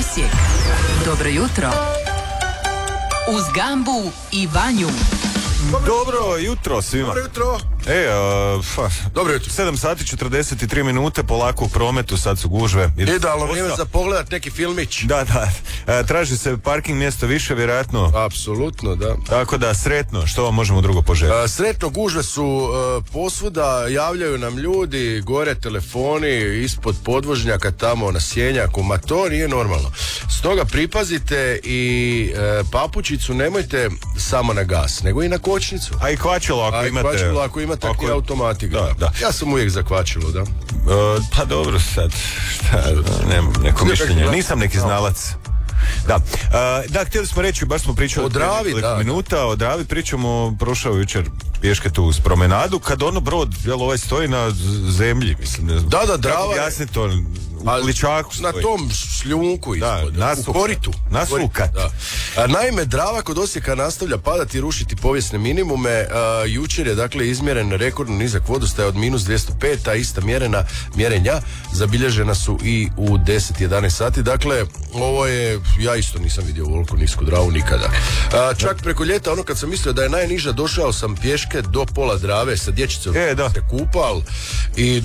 Osijek. Dobro jutro. Uz Gambu i Vanju. Dobro jutro svima. Dobro jutro. Dobro jutro. 7 sati 43 minute, polako u prometu, sad su gužve. Idealno vrijeme za pogledat neki filmić. Da. Traži se parking mjesto više, vjerojatno. Apsolutno, da. Tako da, sretno. Što vam možemo drugo poželjeti? Sretno, gužve su posvuda, javljaju nam ljudi, gore telefoni, ispod podvožnjaka, tamo na Sjenjaku, ma to nije normalno. Stoga pripazite i papučicu nemojte samo na gas, nego i na kočnicu. A i kvačilo ako imate. Kvačilo ako imate takvi automatik. Da. Ja sam uvijek za kvačilo, da. Pa dobro, sad, nemam neko mišljenje. Nisam neki znalac. Da, htjeli smo reći, baš smo pričali o Dravi, minuta, o Dravi pričamo, prošao jučer pješke tu uz promenadu, kad ono brod, ovaj stoji na zemlji, mislim, ne znam. Da, Drava. Kako jasni to, u ličaku stoji. Na tom šljunku ispod, u koritu. Nasukat. Naime, Drava kod Osijeka nastavlja padati i rušiti povijesne minimume. Jučer je dakle izmjeren rekordno nizak vodostaj od minus 205, a ista mjerenja zabilježena su i u 10-11 sati. Dakle, ovo je, ja isto nisam vidio ovoliko nisku Dravu nikada. Čak preko ljeta, kad sam mislio da je najniža, došao sam pješke do pola Drave sa dječicom, se kupal i